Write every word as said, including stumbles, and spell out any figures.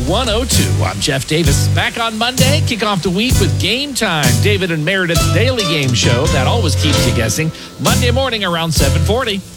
one oh two. I'm Jeff Davis. Back on Monday, kick off the week with Game Time. David and Meredith's daily game show that always keeps you guessing. Monday morning around seven forty.